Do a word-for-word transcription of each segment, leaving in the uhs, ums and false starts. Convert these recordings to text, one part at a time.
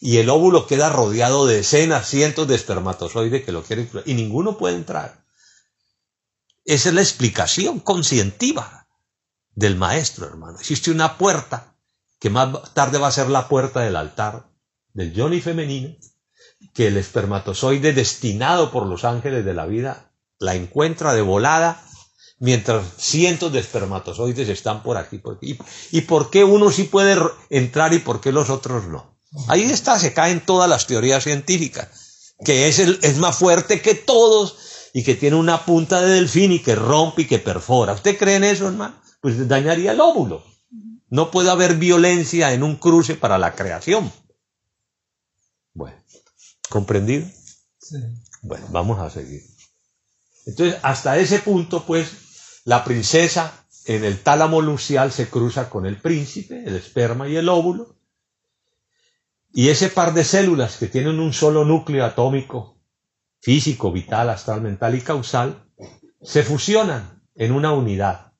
y el óvulo queda rodeado de decenas, cientos de espermatozoides que lo quieren explorar, y ninguno puede entrar. Esa es la explicación conscientiva del maestro, hermano. Existe una puerta que más tarde va a ser la puerta del altar del yoni femenino, que el espermatozoide destinado por los ángeles de la vida la encuentra de volada, mientras cientos de espermatozoides están por aquí. Por aquí. ¿Y por qué uno sí puede entrar y por qué los otros no? Ahí está, se caen todas las teorías científicas, que es, el, es más fuerte que todos y que tiene una punta de delfín y que rompe y que perfora. ¿Usted cree en eso, hermano? Pues dañaría el óvulo. No puede haber violencia en un cruce para la creación. Bueno, ¿comprendido? Sí. Bueno, vamos a seguir. Entonces, hasta ese punto, pues, la princesa en el tálamo lucial se cruza con el príncipe, el esperma y el óvulo, y ese par de células que tienen un solo núcleo atómico, físico, vital, astral, mental y causal, se fusionan en una unidad.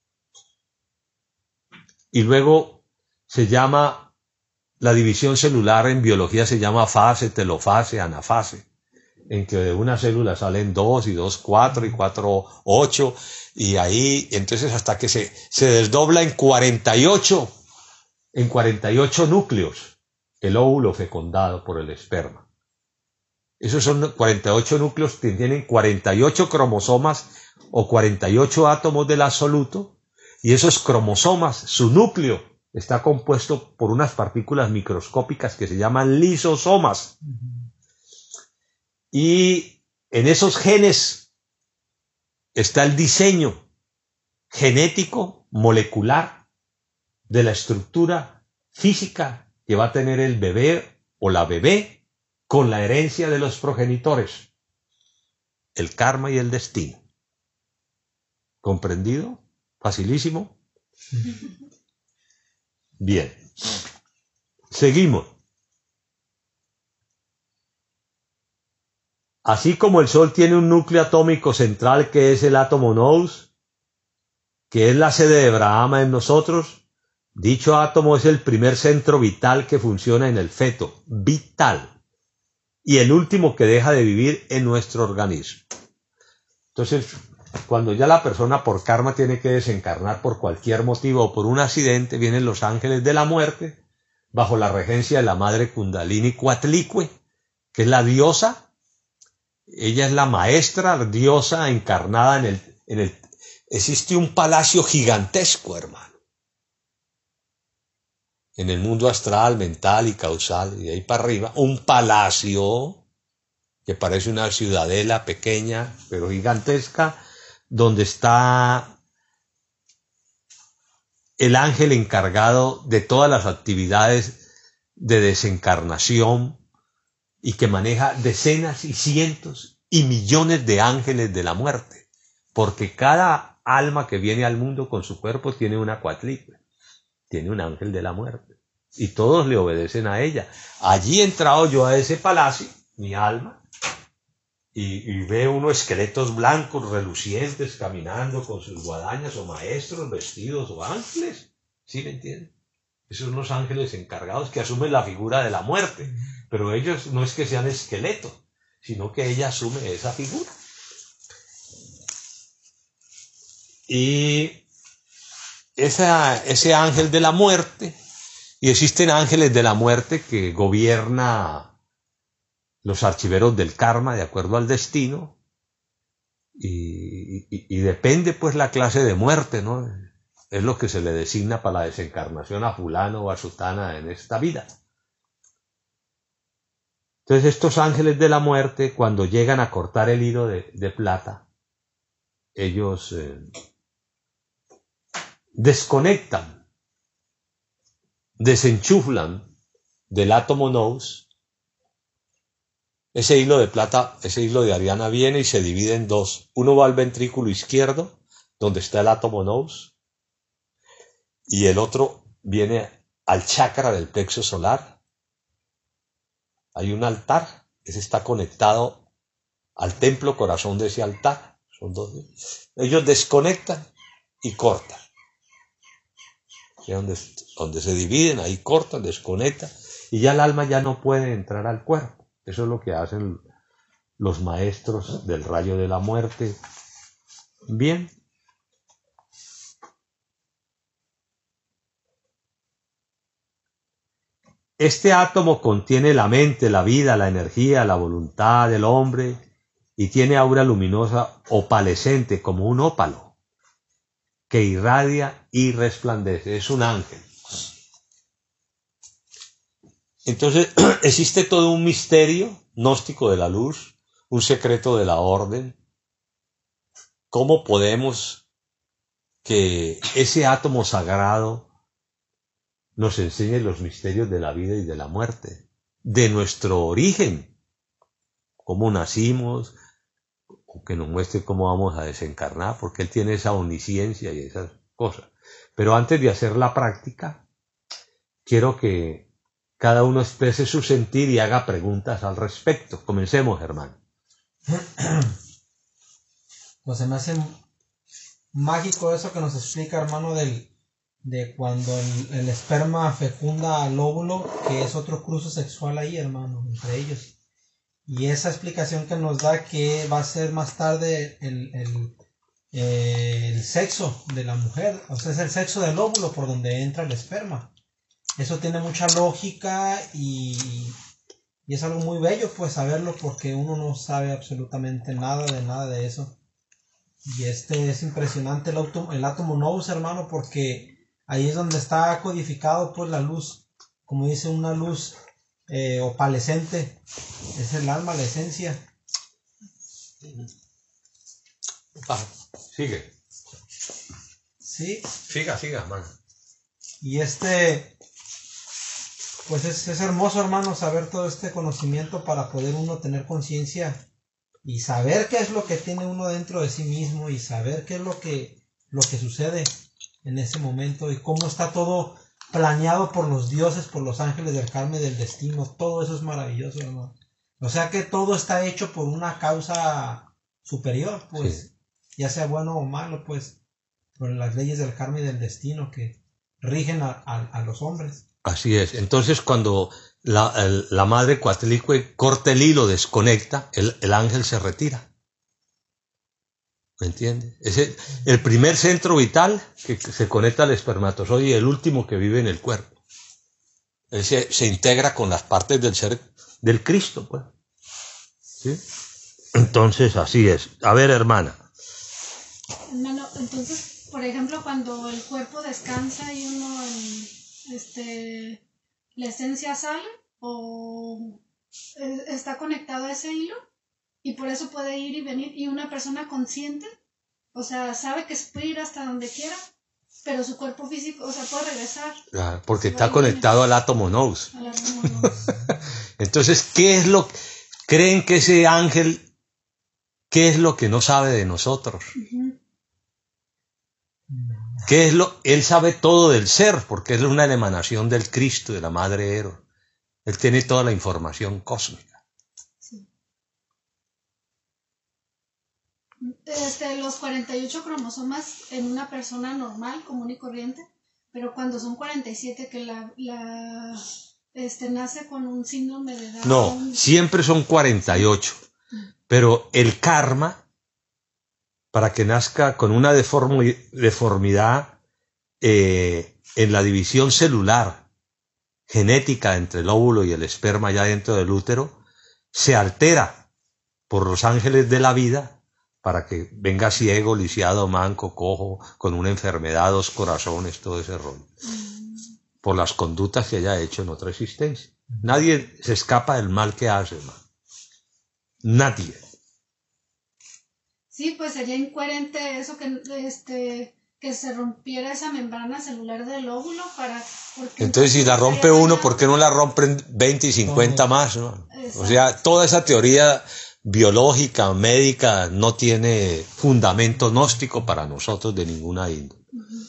Y luego se llama, la división celular en biología se llama fase, telofase, anafase, en que de una célula salen dos y dos, cuatro y cuatro, ocho, y ahí, entonces hasta que se, se desdobla en cuarenta y ocho, en cuarenta y ocho núcleos, el óvulo fecundado por el esperma. Esos son cuarenta y ocho núcleos que tienen cuarenta y ocho cromosomas o cuarenta y ocho átomos del absoluto, y esos cromosomas, su núcleo, está compuesto por unas partículas microscópicas que se llaman lisosomas. Y en esos genes está el diseño genético, molecular, de la estructura física que va a tener el bebé o la bebé con la herencia de los progenitores, el karma y el destino. ¿Comprendido? Facilísimo. Bien. Seguimos. Así como el Sol tiene un núcleo atómico central que es el átomo nous, que es la sede de Brahma en nosotros, dicho átomo es el primer centro vital que funciona en el feto, vital, y el último que deja de vivir en nuestro organismo. Entonces, cuando ya la persona por karma tiene que desencarnar por cualquier motivo o por un accidente, vienen los ángeles de la muerte, bajo la regencia de la madre Kundalini Cuatlicue, que es la diosa. Ella es la maestra diosa encarnada en el, en el... Existe un palacio gigantesco, hermano, en el mundo astral, mental y causal, y de ahí para arriba, un palacio que parece una ciudadela pequeña, pero gigantesca, donde está el ángel encargado de todas las actividades de desencarnación, y que maneja decenas y cientos y millones de ángeles de la muerte, porque cada alma que viene al mundo con su cuerpo tiene una cuatlicue, tiene un ángel de la muerte, y todos le obedecen a ella. Allí he entrado yo a ese palacio, mi alma, y, y veo unos esqueletos blancos relucientes caminando con sus guadañas, o maestros vestidos, o ángeles, ¿sí me entienden? Esos son los ángeles encargados que asumen la figura de la muerte, pero ellos no es que sean esqueletos, sino que ella asume esa figura. Y esa, ese ángel de la muerte, y existen ángeles de la muerte que gobierna los archiveros del karma de acuerdo al destino, y, y, y depende pues la clase de muerte, ¿no? Es lo que se le designa para la desencarnación a fulano o a sutana en esta vida. Entonces estos ángeles de la muerte, cuando llegan a cortar el hilo de, de plata, ellos eh, desconectan, desenchuflan del átomo nous. Ese hilo de plata, ese hilo de Ariana viene y se divide en dos. Uno va al ventrículo izquierdo, donde está el átomo nous, y el otro viene al chakra del plexo solar. Hay un altar, ese está conectado al templo corazón de ese altar. Son dos. Ellos desconectan y cortan. Donde, donde se dividen, ahí cortan, desconectan y ya el alma ya no puede entrar al cuerpo. Eso es lo que hacen los maestros del rayo de la muerte. Bien. Este átomo contiene la mente, la vida, la energía, la voluntad del hombre y tiene aura luminosa opalescente como un ópalo que irradia y resplandece. Es un ángel. Entonces existe todo un misterio gnóstico de la luz, un secreto de la orden. ¿Cómo podemos que ese átomo sagrado nos enseñe los misterios de la vida y de la muerte, de nuestro origen, cómo nacimos, que nos muestre cómo vamos a desencarnar, porque él tiene esa omnisciencia y esas cosas? Pero antes de hacer la práctica, quiero que cada uno exprese su sentir y haga preguntas al respecto. Comencemos, hermano. Pues se me hace mágico eso que nos explica, hermano, del de cuando el, el esperma fecunda al óvulo, que es otro cruce sexual ahí, hermano, entre ellos. Y esa explicación que nos da que va a ser más tarde el, el, eh, el sexo de la mujer, o sea, es el sexo del óvulo por donde entra el esperma. Eso tiene mucha lógica y, y es algo muy bello, pues, saberlo, porque uno no sabe absolutamente nada de nada de eso. Y este es impresionante el átomo, el átomo nous, hermano, porque ahí es donde está codificado, pues, la luz, como dice, una luz eh, opalescente. Es el alma, la esencia. Ah, sigue. Sí. Siga, siga, hermano. Y este, pues es, es hermoso, hermano, saber todo este conocimiento para poder uno tener conciencia y saber qué es lo que tiene uno dentro de sí mismo y saber qué es lo que, lo que sucede en ese momento y cómo está todo planeado por los dioses, por los ángeles del karma y del destino. Todo eso es maravilloso, hermano. O sea que todo está hecho por una causa superior, pues, sí, ya sea bueno o malo, pues, por las leyes del karma y del destino que rigen a, a, a los hombres. Así es. Entonces, cuando la, el, la madre Coatlicue corta el hilo, desconecta, el, el ángel se retira. ¿Me entiendes? Es el, el primer centro vital que se conecta al espermatozoide y el último que vive en el cuerpo. Él se, se integra con las partes del ser del Cristo, pues. ¿Sí? Entonces, así es. A ver, hermana. Hermano, entonces, por ejemplo, cuando el cuerpo descansa y uno, en, este, la esencia sale o está conectado a ese hilo y por eso puede ir y venir, y una persona consciente, o sea, sabe que puede ir hasta donde quiera, pero su cuerpo físico, o sea, puede regresar. Claro, porque está conectado al átomo nous. Al átomo nous. Entonces, ¿qué es lo que creen que ese ángel, qué es lo que no sabe de nosotros? Uh-huh. ¿Qué es lo? Él sabe todo del ser, porque es una emanación del Cristo, de la Madre Eros. Él tiene toda la información cósmica. Sí. Este, los cuarenta y ocho cromosomas en una persona normal, común y corriente, pero cuando son cuarenta y siete que la, la este, nace con un síndrome de Down. No, siempre son cuarenta y ocho, pero el karma, para que nazca con una deformi- deformidad eh, en la división celular genética entre el óvulo y el esperma ya dentro del útero, se altera por los ángeles de la vida para que venga ciego, lisiado, manco, cojo, con una enfermedad, dos corazones, todo ese rollo. Mm. Por las conductas que haya hecho en otra existencia. Nadie se escapa del mal que hace, hermano. Nadie. Sí, pues sería incoherente eso que este que se rompiera esa membrana celular del óvulo para... Entonces, si la rompe uno, ¿por qué no la rompen veinte y cincuenta más, ¿no? O sea, toda esa teoría biológica, médica, no tiene fundamento gnóstico para nosotros de ninguna índole. Uh-huh.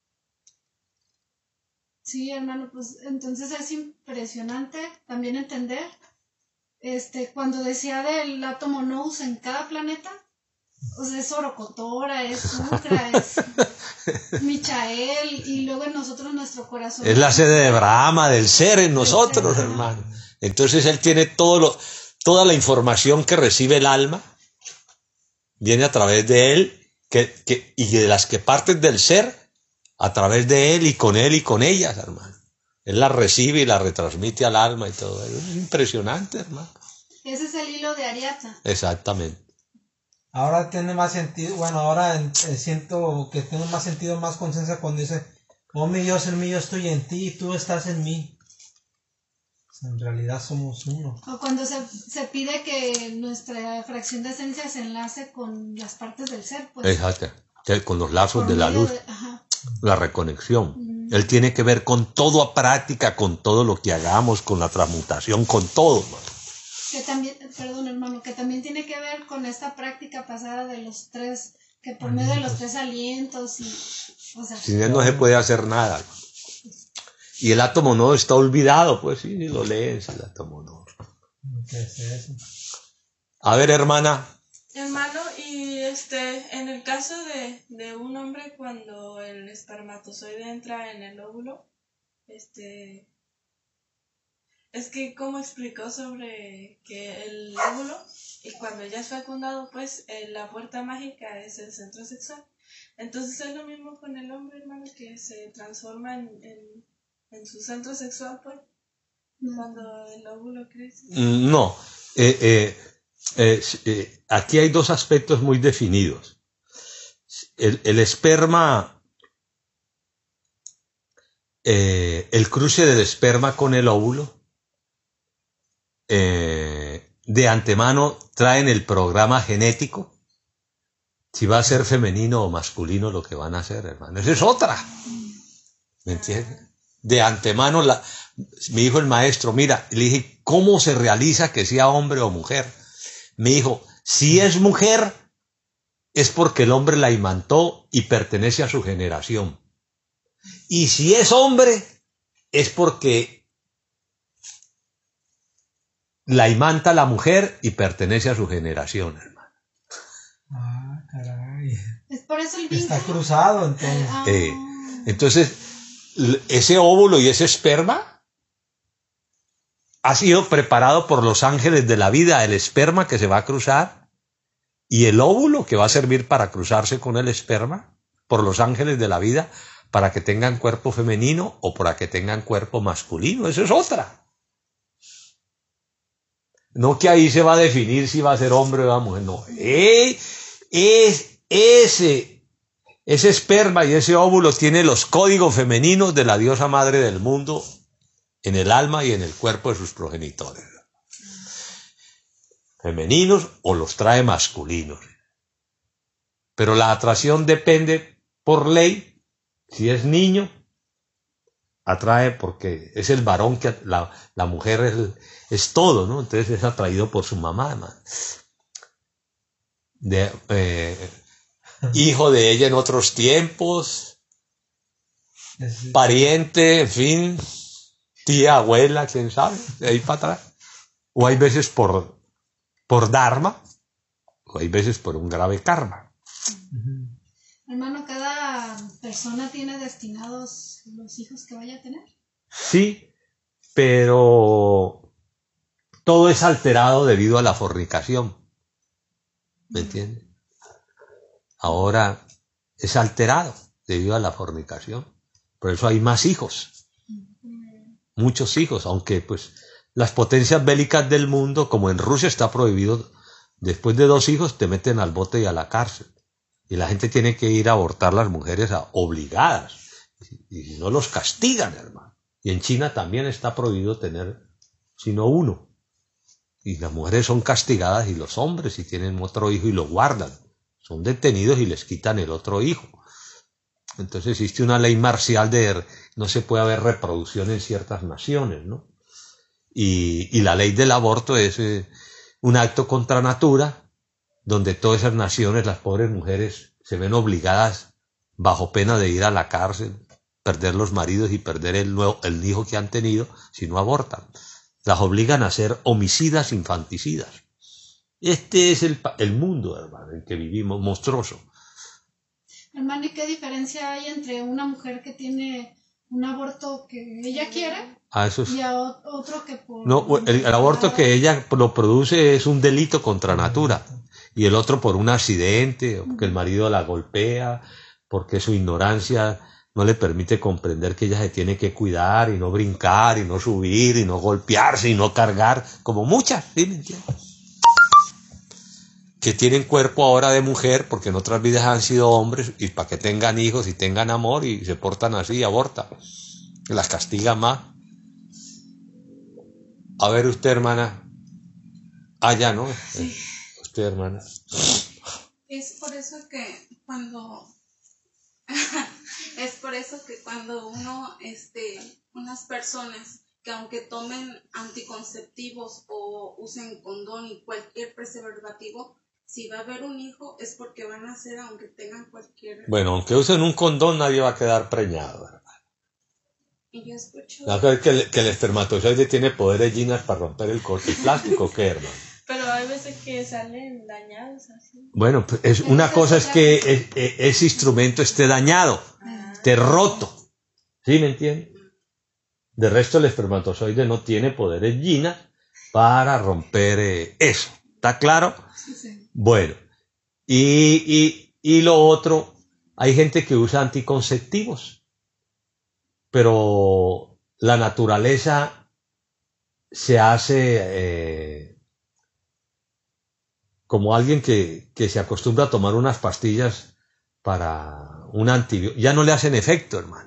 Sí, hermano, pues entonces es impresionante también entender, este, cuando decía del átomo nous en cada planeta, O sea, es Orocotora, es Sucra, es Michael, y luego en nosotros nuestro corazón. Es la sede de Brahma, del ser en nosotros, hermano. Entonces él tiene todo lo, toda la información que recibe el alma, viene a través de él, que, que, y de las que parten del ser, a través de él y con él y con ellas, hermano. Él las recibe y las retransmite al alma y todo eso. Es impresionante, hermano. Ese es el hilo de Ariadna. Exactamente. Ahora tiene más sentido, bueno, ahora eh, siento que tiene más sentido, más conciencia cuando dice, oh mi Dios, en mí yo estoy en ti y tú estás en mí. O sea, en realidad somos uno. O cuando se, se pide que nuestra fracción de esencia se enlace con las partes del ser, pues. Exacto. Con los lazos por de la medio luz. de- ajá. La reconexión. Mm. Él tiene que ver con toda práctica, con todo lo que hagamos, con la transmutación, con todo, hermano. Que también, perdón hermano, que también tiene que ver con esta práctica pasada de los tres, que por medio de los tres alientos y, o sea, Sin él no se puede hacer nada, hermano. Y el átomo no está olvidado, pues sí, lo lees, el átomo no. ¿Qué es eso? A ver, hermana. Hermano, y este, en el caso de, de un hombre cuando el espermatozoide entra en el óvulo, este, es que como explicó sobre que el óvulo, y cuando ya es fecundado, pues eh, la puerta mágica es el centro sexual. Entonces es lo mismo con el hombre, hermano, que se transforma en, en, en su centro sexual, pues, cuando el óvulo crece. No, eh, eh, eh, eh, aquí hay dos aspectos muy definidos. El, el esperma, eh, el cruce del esperma con el óvulo, eh, de antemano traen el programa genético, si va a ser femenino o masculino lo que van a hacer, hermano. Esa es otra. ¿Me entiendes? De antemano, la, me dijo el maestro, mira, le dije, ¿cómo se realiza que sea hombre o mujer? Me dijo, si es mujer, es porque el hombre la imantó y pertenece a su generación. Y si es hombre, es porque la imanta la mujer y pertenece a su generación, hermano. Ah, caray. es por eso el vínculo. Está cruzado entonces. Ah, Eh, entonces, ese óvulo y ese esperma ha sido preparado por los ángeles de la vida, el esperma que se va a cruzar y el óvulo que va a servir para cruzarse con el esperma por los ángeles de la vida para que tengan cuerpo femenino o para que tengan cuerpo masculino. Eso es otra. No que ahí se va a definir si va a ser hombre o va a mujer, no. Eh, es, ese, ese esperma y ese óvulo tiene los códigos femeninos de la diosa madre del mundo en el alma y en el cuerpo de sus progenitores. Femeninos o los trae masculinos. Pero la atracción depende por ley. Si es niño, atrae porque es el varón que la, la mujer es, es todo, ¿no? Entonces es atraído por su mamá, hermano. De, eh, hijo de ella en otros tiempos, pariente, en fin, tía, abuela, quién sabe, de ahí para atrás. O hay veces por, por dharma, o hay veces por un grave karma. hermano, cada persona tiene destinados los hijos que vaya a tener. Sí, pero todo es alterado debido a la fornicación. ¿Me entiendes? Ahora es alterado debido a la fornicación. Por eso hay más hijos. Muchos hijos, aunque pues las potencias bélicas del mundo, como en Rusia está prohibido, después de dos hijos te meten al bote y a la cárcel. Y la gente tiene que ir a abortar las mujeres a, obligadas. Y si no los castigan, hermano. Y en China también está prohibido tener sino uno. Y las mujeres son castigadas y los hombres, si tienen otro hijo y lo guardan, son detenidos y les quitan el otro hijo. Entonces existe una ley marcial de no se puede haber reproducción en ciertas naciones, ¿no? Y, y la ley del aborto es eh, un acto contra natura, donde todas esas naciones, las pobres mujeres, se ven obligadas bajo pena de ir a la cárcel, perder los maridos y perder el, nuevo, el hijo que han tenido si no abortan. Las obligan a ser homicidas infanticidas. Este es el, el mundo, hermano, en que vivimos, monstruoso. Hermano, ¿y qué diferencia hay entre una mujer que tiene un aborto que ella quiere Ah, eso es... y a otro que por... No, el, el aborto que ella lo produce es un delito contra natura, y el otro por un accidente, o porque el marido la golpea, porque su ignorancia no le permite comprender que ella se tiene que cuidar y no brincar y no subir y no golpearse y no cargar, como muchas, ¿sí me entiendes? Que tienen cuerpo ahora de mujer porque en otras vidas han sido hombres, y para que tengan hijos y tengan amor y se portan así y abortan, que las castiga más. A ver usted, hermana. Ah, ya, ¿no? Sí. Usted, hermana. Es por eso que cuando es por eso que cuando uno, este, unas personas que aunque tomen anticonceptivos o usen condón y cualquier preservativo, si va a haber un hijo es porque van a ser, aunque tengan cualquier... Bueno, aunque usen un condón, nadie va a quedar preñado, hermano. Y yo escucho... ¿Va a creer que el, que el espermatozoide tiene poderes ginas para romper el, el plástico o qué, hermano? Pero hay veces que salen dañados así. Bueno, pues es, una cosa es que es, es, ese instrumento esté dañado, esté roto. ¿Sí me entiende? De resto, el espermatozoide no tiene poderes ginas para romper eh, eso. ¿Está claro? Sí, sí. Bueno, y, y, y lo otro, hay gente que usa anticonceptivos, pero la naturaleza se hace eh, como alguien que, que se acostumbra a tomar unas pastillas para un antibiótico. Ya no le hacen efecto, hermano.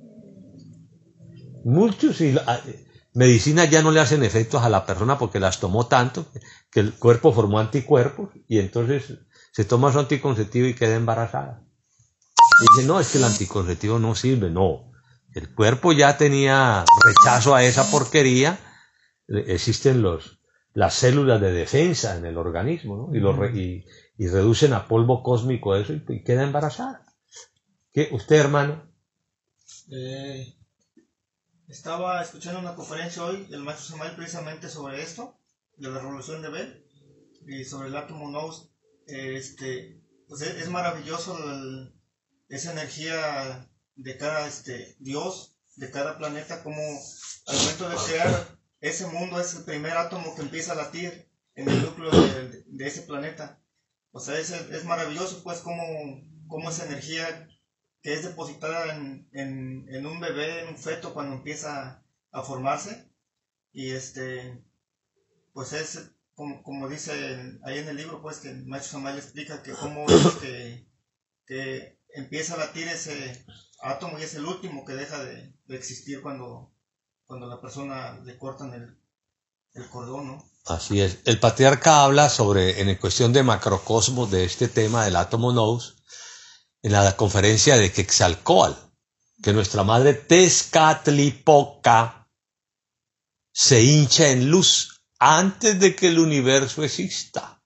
Muchos y la, medicinas ya no le hacen efectos a la persona porque las tomó tanto que el cuerpo formó anticuerpos y entonces se toma su anticonceptivo y queda embarazada. Y dice, no, es que el anticonceptivo no sirve. No, el cuerpo ya tenía rechazo a esa porquería. Existen los, las células de defensa en el organismo, ¿no? Y, lo re, y, y reducen a polvo cósmico eso y, y queda embarazada. ¿Qué? ¿Usted, hermano? Eh, estaba escuchando una conferencia hoy del maestro Samael precisamente sobre esto, de la revolución de Bell y sobre el átomo nous. Este, pues es, es maravilloso el, esa energía de cada este, dios, de cada planeta, como al momento de crear ese mundo es el primer átomo que empieza a latir en el núcleo de, de ese planeta. O sea, es, es maravilloso pues como, como esa energía que es depositada en, en, en un bebé, en un feto cuando empieza a formarse, y este, pues es como, como dice ahí en el libro, pues que el maestro Samael explica que cómo es que, que empieza a latir ese átomo y es el último que deja de, de existir cuando, cuando la persona le cortan el, el cordón, ¿no? Así es. El patriarca habla sobre, en cuestión de macrocosmos, de este tema del átomo nous, en la conferencia de Quetzalcóatl, que nuestra madre Tezcatlipoca se hincha en luz antes de que el universo exista.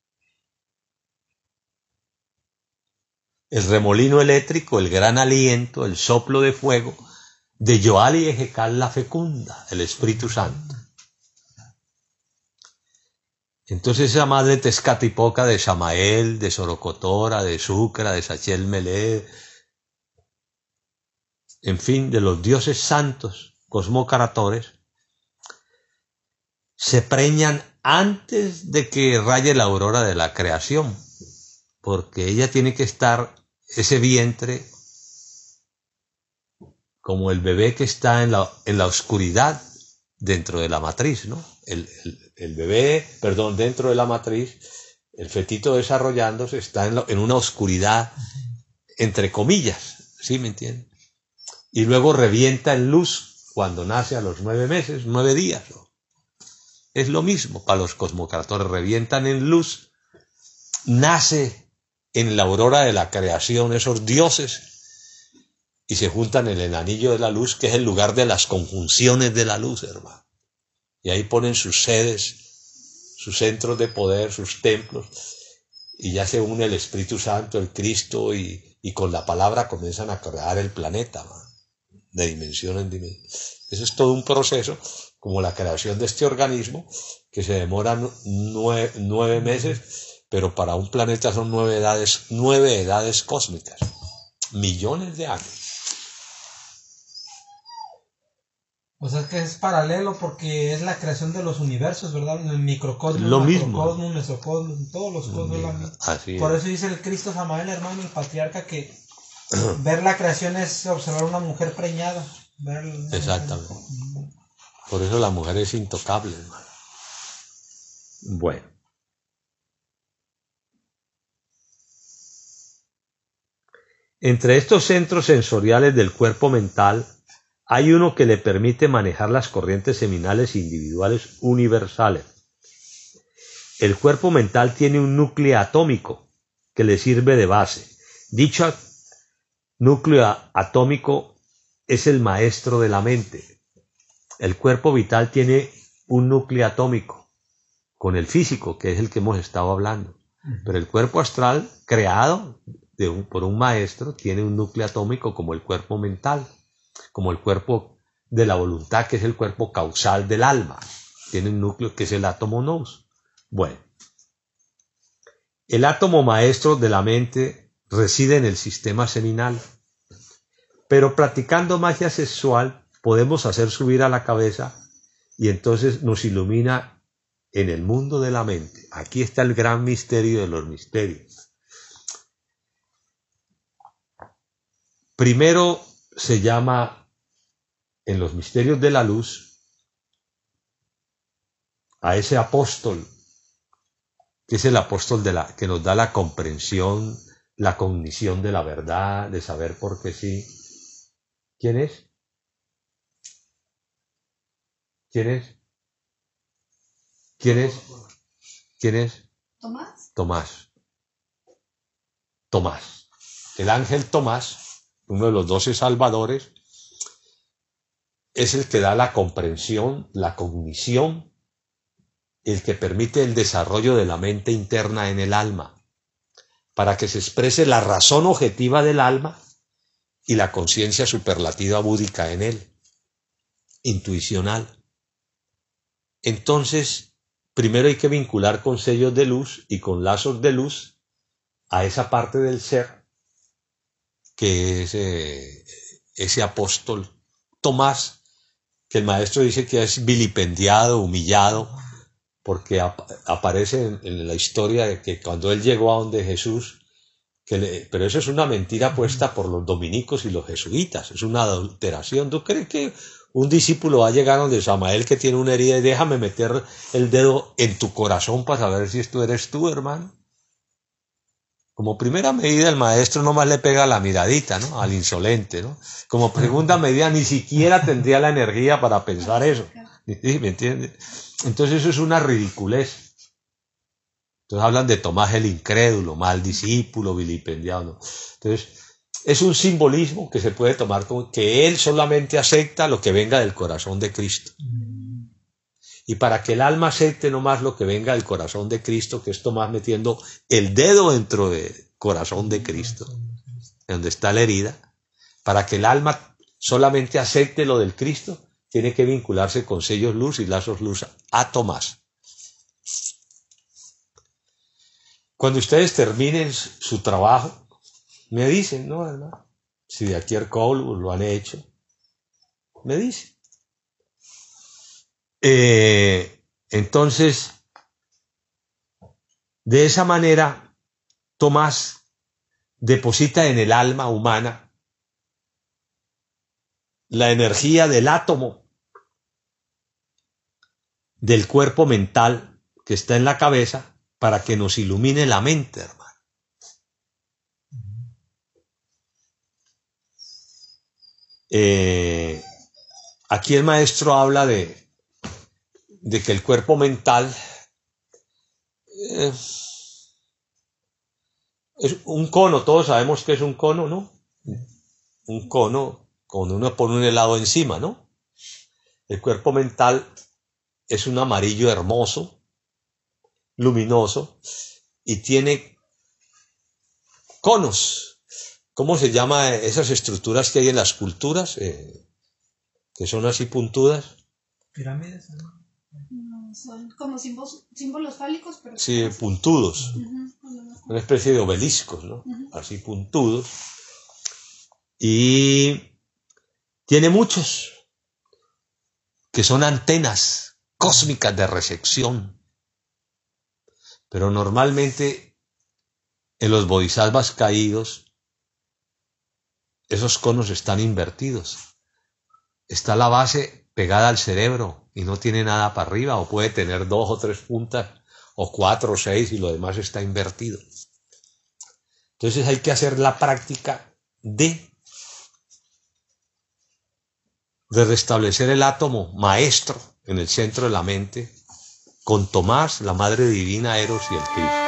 El remolino eléctrico, el gran aliento, el soplo de fuego de Yoal y Ejecal la fecunda, el Espíritu Santo. Entonces esa madre Tezcatlipoca de Samael, de Sorocotora, de Sucra, de Sachel Melé, en fin, de los dioses santos, cosmocaratores, se preñan antes de que raye la aurora de la creación, porque ella tiene que estar, ese vientre, como el bebé que está en la, en la oscuridad dentro de la matriz, ¿no? El, el, el bebé, perdón, dentro de la matriz, el fetito desarrollándose está en, la, en una oscuridad, entre comillas, ¿sí me entienden? Y luego revienta en luz cuando nace a los nueve meses, nueve días, ¿no? Es lo mismo para los cosmocaratores, revientan en luz, nace en la aurora de la creación esos dioses y se juntan en el anillo de la luz, que es el lugar de las conjunciones de la luz, hermano. Y ahí ponen sus sedes, sus centros de poder, sus templos, y ya se une el Espíritu Santo, el Cristo, y, y con la palabra comienzan a crear el planeta, man, de dimensión en dimensión. Eso es todo un proceso, como la creación de este organismo, que se demora nueve, nueve meses, pero para un planeta son nueve edades, nueve edades cósmicas, millones de años. O sea que es paralelo porque es la creación de los universos, ¿verdad? En el microcosmos, Lo mismo. macrocosmos, mesocosmos, en todos los cosmos. La misma. Así Por es. eso dice el Cristo Samael, hermano, el patriarca, que ver la creación es observar una mujer preñada. Ver una Exactamente. mujer. Por eso la mujer es intocable, hermano. Bueno. Entre estos centros sensoriales del cuerpo mental, hay uno que le permite manejar las corrientes seminales individuales universales. El cuerpo mental tiene un núcleo atómico que le sirve de base. Dicho núcleo atómico es el maestro de la mente. El cuerpo vital tiene un núcleo atómico con el físico, que es el que hemos estado hablando. Pero el cuerpo astral, creado de un, por un maestro, tiene un núcleo atómico como el cuerpo mental, como el cuerpo de la voluntad, que es el cuerpo causal del alma. Tiene un núcleo que es el átomo nous. Bueno, el átomo maestro de la mente reside en el sistema seminal, pero practicando magia sexual podemos hacer subir a la cabeza y entonces nos ilumina en el mundo de la mente. Aquí está el gran misterio de los misterios. Primero se llama en los misterios de la luz a ese apóstol, que es el apóstol de la, que nos da la comprensión, la cognición de la verdad, de saber por qué sí. ¿Quién es? ¿Quién es? ¿Quién es? ¿Quién es? ¿Tomás? Tomás. Tomás. El ángel Tomás, uno de los doce salvadores, es el que da la comprensión, la cognición, el que permite el desarrollo de la mente interna en el alma, para que se exprese la razón objetiva del alma y la conciencia superlativa búdica en él, intuicional. Entonces, primero hay que vincular con sellos de luz y con lazos de luz a esa parte del ser que es eh, ese apóstol Tomás, que el maestro dice que es vilipendiado, humillado, porque ap aparece en, en la historia de que cuando él llegó a donde Jesús, que le, pero eso es una mentira puesta por los dominicos y los jesuitas, es una adulteración. ¿Tú crees que un discípulo va a llegar donde Samael, que tiene una herida, y déjame meter el dedo en tu corazón para saber si esto eres tú, hermano? Como primera medida el maestro nomás le pega la miradita, ¿no? Al insolente, ¿no? Como segunda medida ni siquiera tendría la energía para pensar eso. ¿Sí? ¿Me entiendes? Entonces eso es una ridiculez. Entonces hablan de Tomás el incrédulo, mal discípulo, vilipendiado, ¿no? Entonces es un simbolismo que se puede tomar como que él solamente acepta lo que venga del corazón de Cristo. Y para que el alma acepte nomás lo que venga del corazón de Cristo, que es Tomás metiendo el dedo dentro del corazón de Cristo, donde está la herida, para que el alma solamente acepte lo del Cristo, tiene que vincularse con sellos luz y lazos luz a Tomás. Cuando ustedes terminen su trabajo, me dicen, ¿no, verdad? Si de aquí al Colbur lo han hecho, me dicen. Eh, entonces, de esa manera, Tomás deposita en el alma humana la energía del átomo del cuerpo mental que está en la cabeza para que nos ilumine la mente, hermano. Eh, aquí el maestro habla de de que el cuerpo mental eh, es un cono, todos sabemos que es un cono, ¿no? Un cono cuando uno pone un helado encima, ¿no? El cuerpo mental es un amarillo hermoso, luminoso, y tiene conos. ¿Cómo se llama esas estructuras que hay en las culturas? Eh, que son así puntudas. Pirámides, ¿no? No, son como símbolos, símbolos fálicos, pero... Sí, puntudos. Ujú, a lo mejor. Una especie de obeliscos, ¿no? Ujú. Así puntudos. Y tiene muchos que son antenas cósmicas de recepción. Pero normalmente en los bodhisattvas caídos, esos conos están invertidos. Está la base pegada al cerebro y no tiene nada para arriba, o puede tener dos o tres puntas, o cuatro o seis, y lo demás está invertido. Entonces hay que hacer la práctica de, de restablecer el átomo maestro en el centro de la mente, con Tomás, la Madre Divina, Eros y el Cristo.